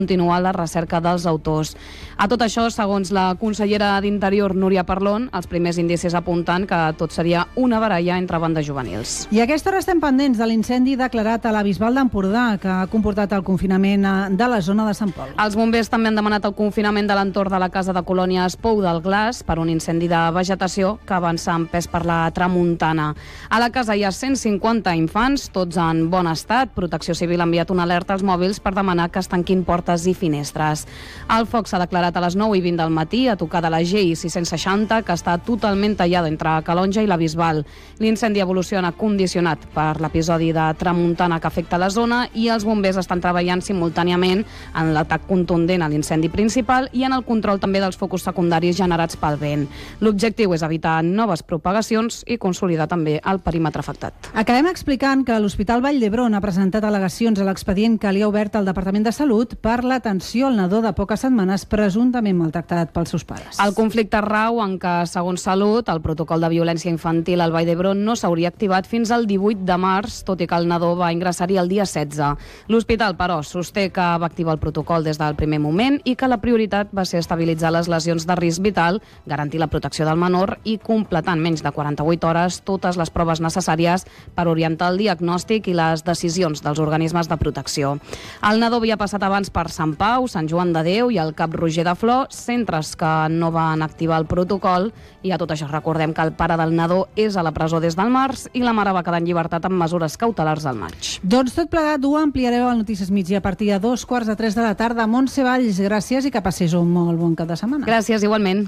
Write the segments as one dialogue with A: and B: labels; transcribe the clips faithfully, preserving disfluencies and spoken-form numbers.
A: continuar la recerca dels autors. A tot això, segons la consellera d'Interior, Núria Parlon, els primers indicis apunten que tot seria una baralla entre bandes juvenils.
B: I a aquesta hora estem pendents de l'incendi declarat a la Bisbal d'Empordà, que ha comportat el confinament de la zona de Sant Pol.
A: Els bombers també han demanat el confinament de l'entorn de la casa de colònies Pou del Glaç per un incendi de vegetació que avança en pes per la tramuntana. A la casa hi ha cent cinquanta infants, tots en bon estat. Protecció Civil ha enviat una alerta als mòbils per demanar que es tanquin portes i finestres. El foc s'ha declarat a les nou i vint del matí a tocar de la G I sis-cents seixanta, que està totalment tallada entre Calonja i la Bisbal. L'incendi evoluciona condicionat per l'episodi de tramuntana que afecta la zona i els bombers estan treballant simultàniament en l'atac contundent a l'incendi principal i en el control també dels focus secundaris generats pel vent. L'objectiu és evitar noves propagacions i consolidar també el perímetre afectat.
B: Acabem explicant que l'Hospital Vall d'Hebron ha presentat al·legacions a l'expedient que li ha obert el Departament de Salut per l'atenció al nadó de poques setmanes presumptament maltractat pels seus pares.
A: El conflicte rau en què, segons Salut, el protocol de violència infantil al Vall d'Hebron no s'hauria activat fins al divuit de març, tot i que el nadó va ingressar-hi el dia setze. L'hospital, però, sosté que va activar el protocol des del primer moment i que la prioritat va ser estabilitzar les lesions de risc vital, garantir la protecció del menor i completar en menys de quaranta-vuit hores totes les proves necessàries per orientar el diagnòstic i les decisions dels organismes de protecció. El nadó havia passat abans per Sant Pau, Sant Joan de Déu i el Cap Roger de Flor, centres que no van activar el protocol, i a tot això recordem que el pare del nadó és a la presó des del març i la mare va quedar en llibertat amb mesures cautelars al maig.
B: Doncs tot plegat ho ampliareu al Notícies Migdia a partir de dos quarts de tres de la tarda. Montse Valls, gràcies i que passis un molt bon cap de setmana.
A: Gràcies, igualment.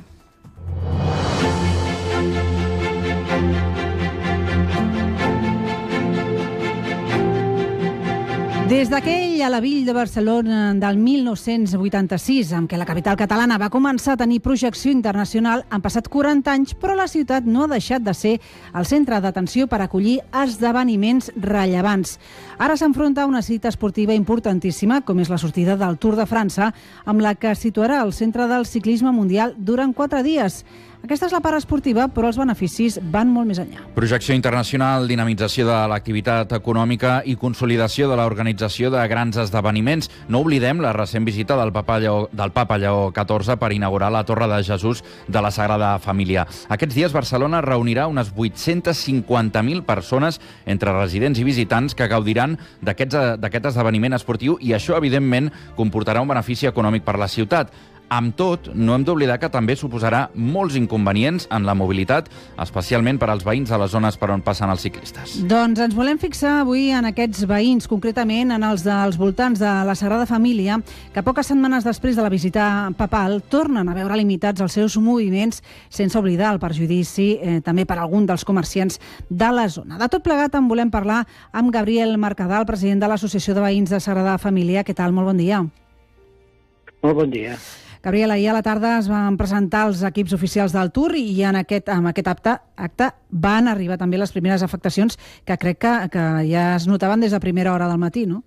B: Des d'aquell a la Vill de Barcelona del mil nou-cents vuitanta-sis, amb què la capital catalana va començar a tenir projecció internacional, han passat quaranta anys, però la ciutat no ha deixat de ser el centre d'atenció per acollir esdeveniments rellevants. Ara s'enfronta a una cita esportiva importantíssima, com és la sortida del Tour de França, amb la que situarà el centre del ciclisme mundial durant quatre dies. Aquesta és la part esportiva, però els beneficis van molt més enllà.
C: Projecció internacional, dinamització de l'activitat econòmica i consolidació de l'organització de grans esdeveniments. No oblidem la recent visita del Papa Lleó, del Papa Lleó catorze per inaugurar la Torre de Jesús de la Sagrada Família. Aquests dies Barcelona reunirà unes vuit-centes cinquanta mil persones entre residents i visitants que gaudiran d'aquest esdeveniment esportiu i això, evidentment, comportarà un benefici econòmic per la ciutat. Amb tot, no hem d'oblidar que també suposarà molts inconvenients en la mobilitat, especialment per als veïns de les zones per on passen els ciclistes.
B: Doncs ens volem fixar avui en aquests veïns, concretament en els dels voltants de la Sagrada Família, que poques setmanes després de la visita papal tornen a veure limitats els seus moviments, sense oblidar el perjudici eh, també per algun dels comerciants de la zona. De tot plegat en volem parlar amb Gabriel Mercadal, president de l'Associació de Veïns de Sagrada Família. Què tal? Molt bon dia.
D: Molt bon dia.
B: Gabriel, ahir a la tarda es van presentar els equips oficials del Tour i en aquest, amb aquest acte, acte van arribar també les primeres afectacions que crec que, que ja es notaven des de primera hora del matí, no?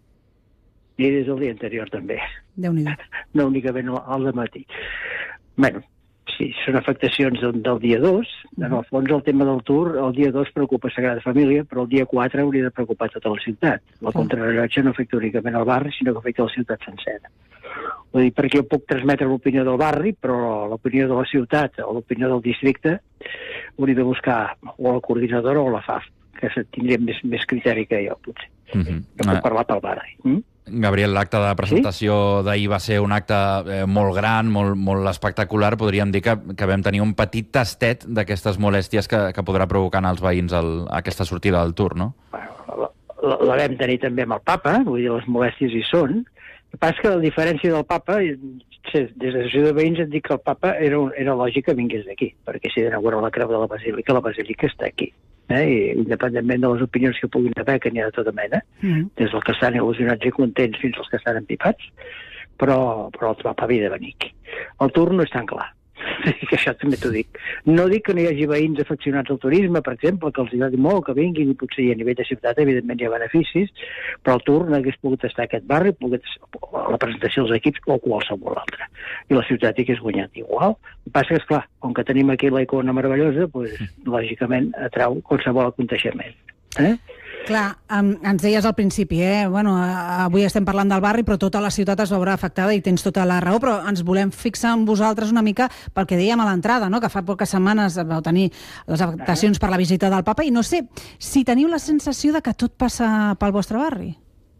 D: I des del dia anterior també.
B: Déu-n'hi-do.
D: No únicament al matí. Bueno, sí, són afectacions del, del dia dos. En el fons el tema del Tour, el dia dos preocupa Sagrada Família, però el dia quatre hauria de preocupar tota la ciutat. La contrarrellotge no afecta únicament el barri, sinó que afecta la ciutat sencera. Vull dir, perquè jo puc transmetre l'opinió del barri, però l'opinió de la ciutat o l'opinió del districte hauria de buscar o la coordinadora o la F A F, que tindria més, més criteri que jo, potser. Mm-hmm. Jo puc parlar pel barri. Mm?
C: Gabriel, l'acte de presentació sí? d'ahir va ser un acte eh, molt gran, molt, molt espectacular. Podríem dir que, que vam tenir un petit tastet d'aquestes molèsties que, que podrà provocar als veïns el, aquesta sortida del Tour, no?
D: Bueno, la, la, la vam tenir també amb el Papa, vull dir, les molèsties hi són. El que passa que la diferència del Papa, des de l'associació de veïns et dic que el Papa era, un, era lògic que vingués d'aquí, perquè si d'inaugurar la creu de la Basílica, la Basílica està aquí. Eh? I independentment de les opinions que puguin haver, que n'hi ha de tota mena, mm. des dels que estan il·lusionats i contents fins als que estan empipats, però, però el Papa havia de venir aquí. El Tour no és tan clar. Que això també t'ho dic. No dic que no hi hagi veïns afeccionats al turisme, per exemple, que els agradi molt, que vinguin, i potser a nivell de ciutat, evidentment, hi ha beneficis, però el Tour no hagués pogut estar a aquest barri, pogut la presentació dels equips o qualsevol altre. I la ciutat hi hagués guanyat igual. El que passa que, esclar, com que tenim aquí la icona meravellosa, doncs, lògicament, atrau qualsevol aconteixement. Eh?
B: Clar, um, ens deies al principi, eh? Bueno, avui estem parlant del barri, però tota la ciutat es veurà afectada i tens tota la raó, però ens volem fixar en vosaltres una mica pel que dèiem a l'entrada, no? Que fa poques setmanes vau tenir les afectacions per la visita del papa, i no sé si teniu la sensació de que tot passa pel vostre barri.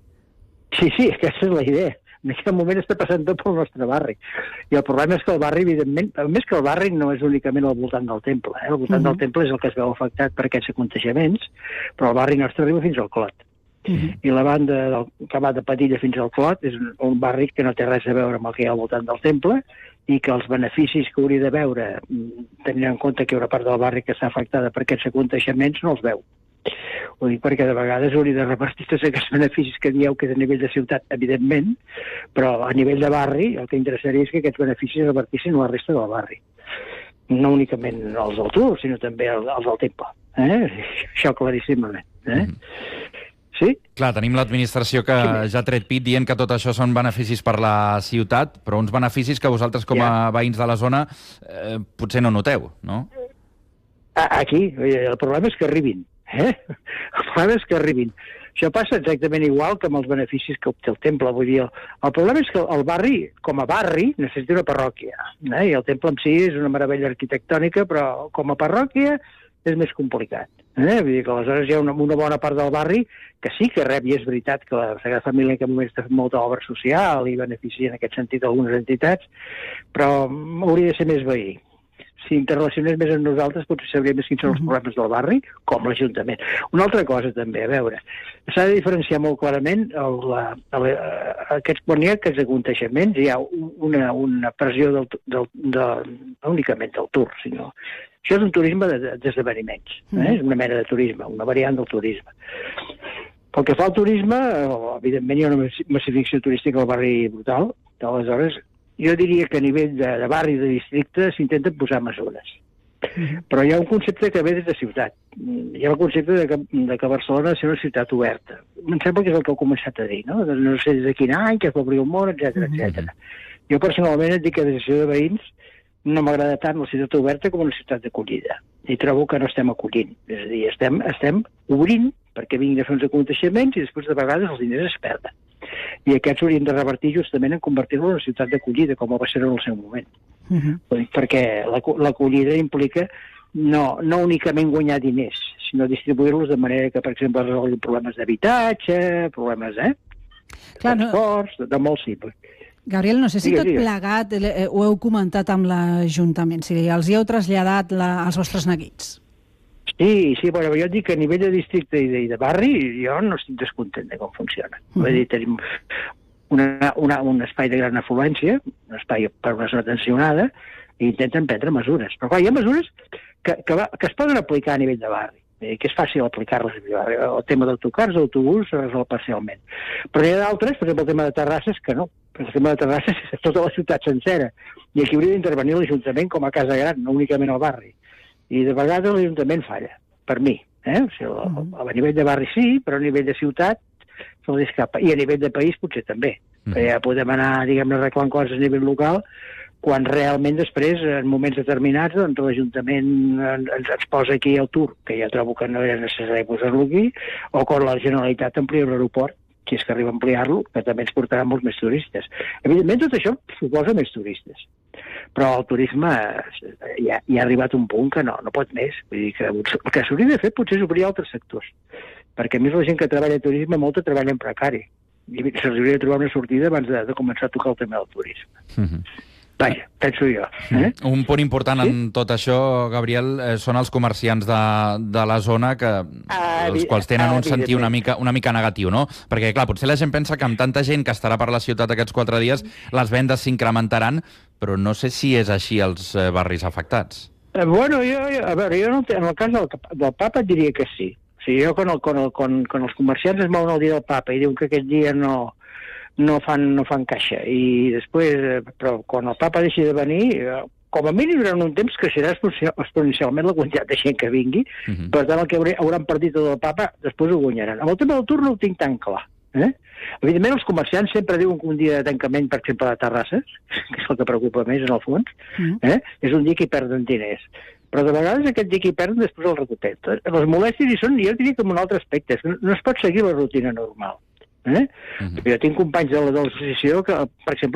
D: Sí, sí, aquesta és la idea. En aquest moment està passant tot pel nostre barri. I el problema és que el barri, evidentment, a més que el barri no és únicament al voltant del temple. Eh? Al voltant uh -huh. del temple és el que es veu afectat per aquests contagiaments, però el barri nostre arriba fins al Clot. Uh -huh. I la banda del, que va de Padilla fins al Clot és un, un barri que no té res a veure amb el que hi ha al voltant del temple i que els beneficis que hauria de veure, tenint en compte que hi ha una part del barri que està afectada per aquests contagiaments, no els veu. Ho dic perquè de vegades hauria de repartir tots aquests beneficis que dieu que és a nivell de ciutat, evidentment, però a nivell de barri el que interessaria és que aquests beneficis es repartissin a la resta del barri. No únicament els del Tour, sinó també els del temple. Eh? Això claríssimament. Eh? Mm. Sí?
C: Clar, tenim l'administració que sí, ja ha tret pit dient que tot això són beneficis per la ciutat, però uns beneficis que vosaltres com a ja. veïns de la zona eh, potser no noteu, no?
D: Aquí, el problema és que arribin. Eh? El problema és que arribin. Això passa exactament igual que amb els beneficis que obté el temple. Vull dir, el, el problema és que el barri, com a barri, necessita una parròquia. Eh? I el temple en si és una meravella arquitectònica, però com a parròquia és més complicat. Eh? Vull dir que aleshores hi ha una, una bona part del barri que sí que rep, i és veritat que la Sagrada Família en aquest moment està fent molta obra social i beneficia en aquest sentit algunes entitats, però hauria de ser més veí. Si interrelacionés més amb nosaltres, potser sabríem més quins són els problemes del barri, com l'Ajuntament. Una altra cosa, també, a veure, s'ha de diferenciar molt clarament el, la, el, aquests, quan hi ha aquests aconteixements, hi ha una, una pressió del, del, de, no únicament del Tour, sinó... Això és un turisme d'esdeveniments, de, eh? És una mena de turisme, una variant del turisme. Pel que fa al turisme, evidentment hi ha una massificació turística al barri brutal, aleshores... Jo diria que a nivell de, de barri i de districte s'intenten posar mesures. Mm-hmm. Però hi ha un concepte que ve des de ciutat. Hi ha el concepte de que, de que Barcelona ha de ser una ciutat oberta. Em sembla que és el que heu començat a dir, no? No sé des de quin any, que es va obrir el món, etcètera, etcètera. Mm-hmm. Jo personalment et dic que des de Ciutat de Veïns no m'agrada tant la ciutat oberta com una ciutat d'acollida. I trobo que no estem acollint. És a dir, estem, estem obrint perquè vinguin a fer uns aconteixements i després de vegades els diners es perden. I aquests haurien de revertir justament en convertir-lo en una ciutat d'acollida, com va ser en el seu moment. Uh-huh. Perquè l'acollida implica no, no únicament guanyar diners, sinó distribuir-los de manera que, per exemple, resolguin problemes d'habitatge, problemes, eh? Clar, transports, no... de, de molt simple.
B: Gabriel, no sé si digue, tot digue. plegat eh, ho heu comentat amb l'Ajuntament, si els hi heu traslladat la, els vostres neguits.
D: Sí, sí, bueno, jo dic que a nivell de districte i de, i de barri jo no estic descontent de com funciona. Uh -huh. Vull dir, tenim una, una, un espai de gran afluència, un espai per una zona tensionada, i intenten prendre mesures. Però clar, hi ha mesures que, que, va, que es poden aplicar a nivell de barri, que és fàcil aplicar-les a nivell de barri. El tema d'autocars, d'autobús, es resol parcialment. Però hi ha d'altres, per exemple, el tema de terrasses, que no. El tema de terrasses és tota la ciutat sencera. I aquí hauria d'intervenir l'Ajuntament com a casa gran, no únicament al barri. I de vegades l'Ajuntament falla, per mi. Eh? O sigui, a, a nivell de barri sí, però a nivell de ciutat se'ls escapa. I a nivell de país potser també. Mm. Perquè ja podem anar, diguem-ne, arreglant coses a nivell local, quan realment després, en moments determinats, doncs l'Ajuntament ens, ens posa aquí el Tour, que ja trobo que no era necessari posar-lo aquí, o quan la Generalitat amplia l'aeroport, si és que arriba a ampliar-lo, que també ens portarà molts més turistes. Evidentment, tot això suposa més turistes. Però el turisme ja, ja ha arribat a un punt que no, no pot més. Vull dir que el que s'hauria de fer potser és obrir altres sectors. Perquè a més la gent que treballa a turisme, molta treballa en precari. I s'hauria de trobar una sortida abans de, de començar a tocar el tema del turisme. Mm-hmm. Vaja, penso jo. Eh?
C: Un punt important sí? en tot això, Gabriel, eh, són els comerciants de, de la zona, que ah, els quals tenen un sentit una mica, una mica negatiu, no? Perquè, clar, potser la gent pensa que amb tanta gent que estarà per la ciutat aquests quatre dies, les vendes s'incrementaran, però no sé si és així als eh, barris afectats.
D: Eh, bueno, jo, jo, a veure, jo no, en el cas del, del Papa et diria que sí. O sigui, jo quan, el, quan, el, quan, quan els comerciants es mouen el dia del Papa i diuen que aquest dia no... no fan, no fan caixa. I després, però quan el Papa deixi de venir, com a mínim durant un temps creixerà exponencialment la quantitat de gent que vingui, uh-huh. Per tant el que hauran perdut del Papa després ho guanyaran. Amb el tema del Tour no ho tinc tan clar. Eh? Evidentment els comerciants sempre diuen que un dia de tancament, per exemple, de terrasses, que és el que preocupa més en el fons, uh-huh. eh? és un dia que hi perden diners. Però de vegades aquest dia que hi perden després el recuperat. Les molèsties hi són, jo diria que en un altre aspecte, no es pot seguir la rutina normal. Eh? Uh-huh. Jo tinc companys de l'associació que, per exemple,